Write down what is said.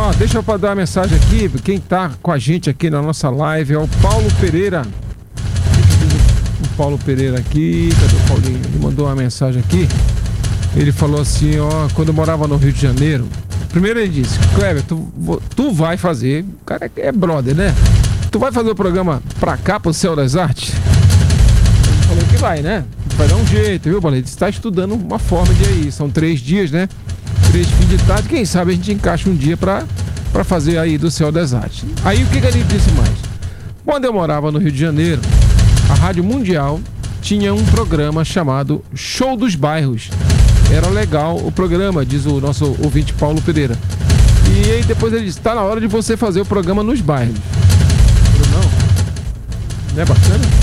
Ó, deixa eu dar uma mensagem aqui. Quem tá com a gente aqui na nossa live é o Paulo Pereira. O Paulo Pereira aqui. Cadê o Paulinho? Ele mandou uma mensagem aqui. Ele falou assim, ó, quando eu morava no Rio de Janeiro. Primeiro ele disse, Kleber, tu vai fazer. O cara é brother, né? Tu vai fazer o programa pra cá, pro Céu das Artes? Ele falou que vai, né? Vai dar um jeito, viu, Paulo? Ele está estudando uma forma de aí. São 3 dias, né? 3 fins de tarde. Quem sabe a gente encaixa um dia pra fazer aí do Céu das Artes. Aí o que ele disse mais? Quando eu morava no Rio de Janeiro, a Rádio Mundial tinha um programa chamado Show dos Bairros. Era legal o programa, diz o nosso ouvinte Paulo Pereira. E aí depois ele disse, tá na hora de você fazer o programa nos bairros. Eu falei, não é bacana?